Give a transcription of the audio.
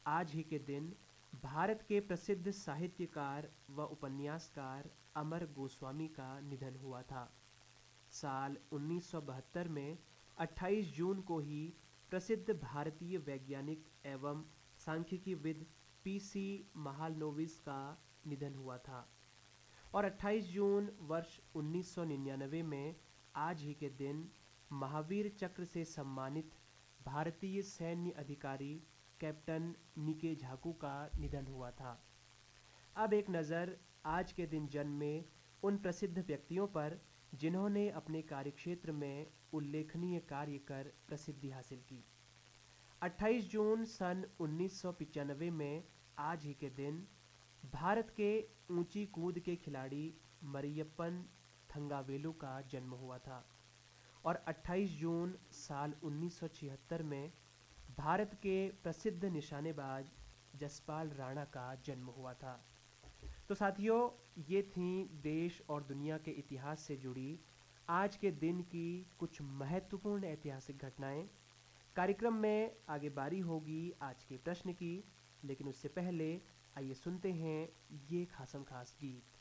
आज ही के दिन भारत के प्रसिद्ध साहित्यकार व उपन्यासकार अमर गोस्वामी का निधन हुआ था। साल 1972 में 28 जून को ही प्रसिद्ध भारतीय वैज्ञानिक एवं सांख्यिकीविद पीसी महालनोबिस का निधन हुआ था और 28 जून वर्ष 1999 में आज ही के दिन महावीर चक्र से सम्मानित भारतीय सैन्य अधिकारी कैप्टन निके झाकू का निधन हुआ था। अब एक नज़र आज के दिन जन्मे उन प्रसिद्ध व्यक्तियों पर जिन्होंने अपने कार्यक्षेत्र में उल्लेखनीय कार्य कर प्रसिद्धि हासिल की। 28 जून सन 1995 में आज ही के दिन भारत के ऊंची कूद के खिलाड़ी मरियप्पन थंगावेलु का जन्म हुआ था और 28 जून साल 1976 में भारत के प्रसिद्ध निशानेबाज जसपाल राणा का जन्म हुआ था। तो साथियों, ये थीं देश और दुनिया के इतिहास से जुड़ी आज के दिन की कुछ महत्वपूर्ण ऐतिहासिक घटनाएं। कार्यक्रम में आगे बारी होगी आज के प्रश्न की, लेकिन उससे पहले आइए सुनते हैं ये खासम खास गीत।